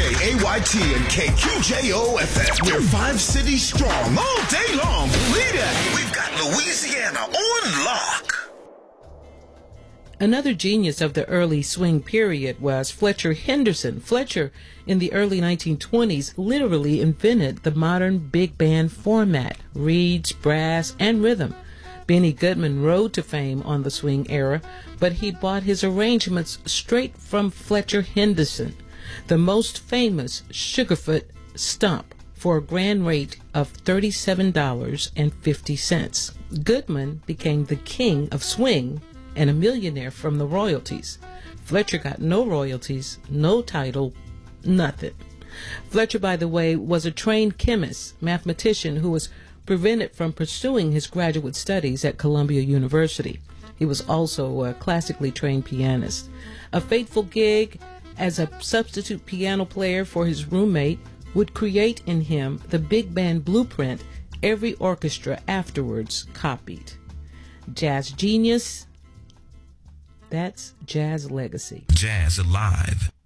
KAYT and KQJO-FM. We're 5 cities strong all day long. Believe that. We've got Louisiana on lock. Another genius of the early swing period was Fletcher Henderson. Fletcher, in the early 1920s, literally invented the modern big band format, reeds, brass, and rhythm. Benny Goodman rode to fame on the swing era, but he bought his arrangements straight from Fletcher Henderson, the most famous Sugarfoot stump, for a grand rate of $37.50. Goodman became the king of swing and a millionaire from the royalties. Fletcher got no royalties, no title, nothing. Fletcher, by the way, was a trained chemist, mathematician who was prevented from pursuing his graduate studies at Columbia University. He was also a classically trained pianist. A fateful gig as a substitute piano player for his roommate would create in him the big band blueprint every orchestra afterwards copied. Jazz genius, that's jazz legacy. Jazz Alive.